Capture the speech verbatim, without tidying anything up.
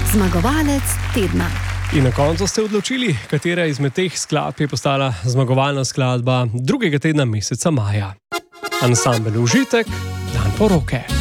Zmagovalec tedna. In na koncu ste odločili, katera izmed teh skladb je postala zmagovalna skladba drugega tedna meseca maja. Ansambel Užitek, Dan poroke.